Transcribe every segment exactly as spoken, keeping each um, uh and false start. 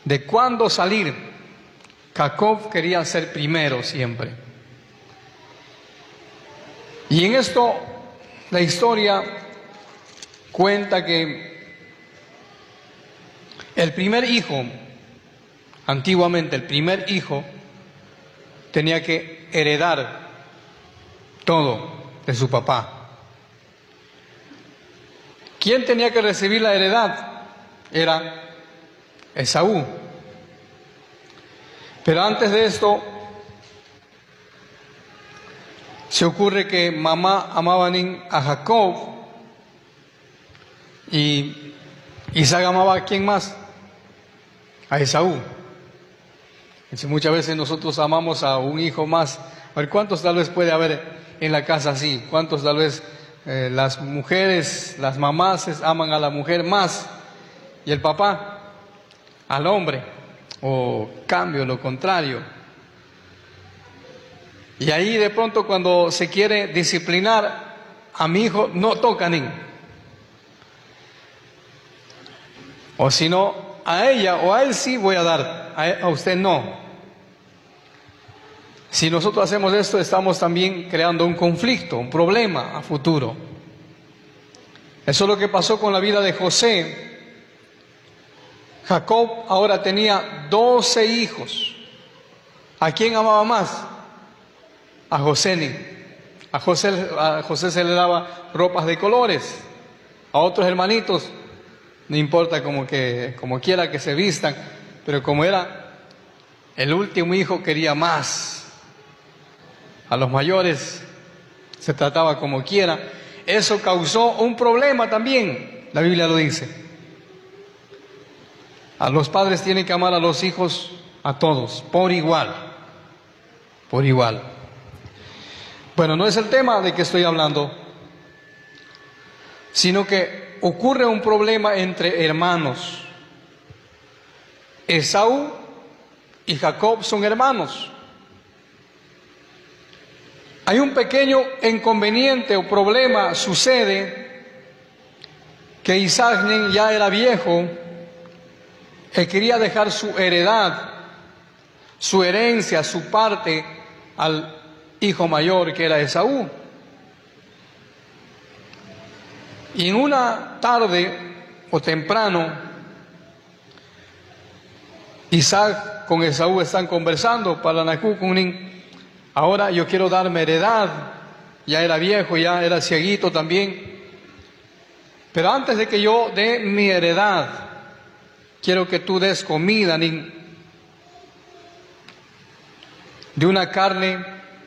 de cuándo salir. Jacob quería ser primero siempre. Y en esto la historia cuenta que el primer hijo, antiguamente el primer hijo, tenía que heredar todo de su papá. ¿Quién tenía que recibir la heredad? Era Esaú. Pero antes de esto, se ocurre que mamá amaba a Jacob y Isaac amaba a quién más, a Esaú. Entonces, muchas veces nosotros amamos a un hijo más. A ver, ¿cuántos tal vez puede haber en la casa así? ¿Cuántos tal vez eh, las mujeres, las mamás aman a la mujer más y el papá al hombre? O cambio, lo contrario. Y ahí de pronto cuando se quiere disciplinar a mi hijo, no toca ni. O si no, a ella o a él sí voy a dar, a, a usted no. Si nosotros hacemos esto, estamos también creando un conflicto, un problema a futuro. Eso es lo que pasó con la vida de José. Jacob ahora tenía doce hijos. ¿A quién amaba más? A José. A José, a José se le daba ropas de colores. A otros hermanitos, no importa como, que, como quiera que se vistan, pero como era el último hijo, quería más. A los mayores se trataba como quiera. Eso causó un problema también, la Biblia lo dice. A los padres tienen que amar a los hijos, a todos, por igual, por igual. Bueno, no es el tema de que estoy hablando, sino que ocurre un problema entre hermanos. Esaú y Jacob son hermanos. Hay un pequeño inconveniente o problema, sucede que Isaac ya era viejo. Él quería dejar su heredad, su herencia, su parte al hijo mayor que era Esaú. Y en una tarde o temprano, Isaac con Esaú están conversando para Nacucunin. Ahora yo quiero darme heredad. Ya era viejo, ya era cieguito también. Pero antes de que yo dé mi heredad, quiero que tú des comida, nin, de una carne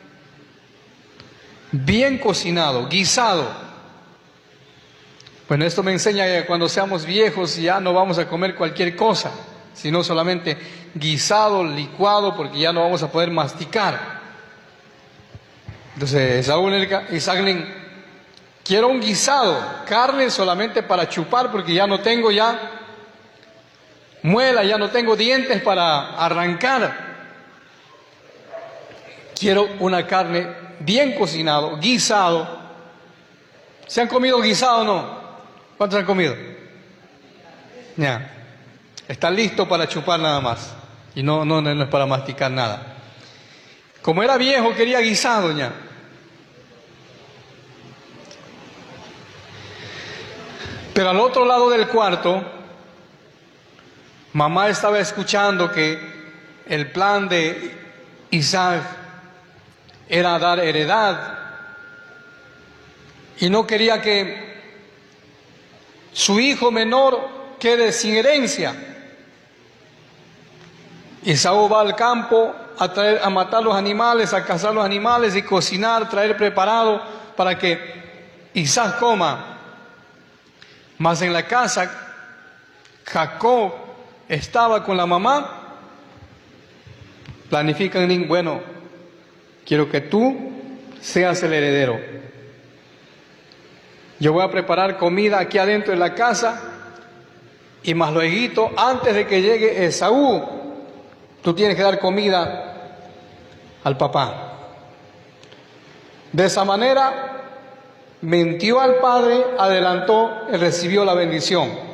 bien cocinado, guisado. Bueno, esto me enseña que cuando seamos viejos ya no vamos a comer cualquier cosa, sino solamente guisado, licuado, porque ya no vamos a poder masticar. Entonces, Isaac, quiero un guisado, carne solamente para chupar, porque ya no tengo ya muela, ya no tengo dientes para arrancar. Quiero una carne bien cocinado, guisado. ¿Se han comido guisado o no? ¿Cuántos han comido? Ya. Está listo para chupar nada más. Y no, no, no es para masticar nada. Como era viejo, quería guisado ya. Pero al otro lado del cuarto, mamá estaba escuchando que el plan de Isaac era dar heredad y no quería que su hijo menor quede sin herencia. Esaú va al campo a, traer, a matar los animales, a cazar los animales y cocinar, traer preparado para que Isaac coma. Mas en la casa, Jacob estaba con la mamá. Planifican, bueno, quiero que tú seas el heredero. Yo voy a preparar comida aquí adentro de la casa y más luego, antes de que llegue Esaú, tú tienes que dar comida al papá. De esa manera, mintió al padre, adelantó y recibió la bendición.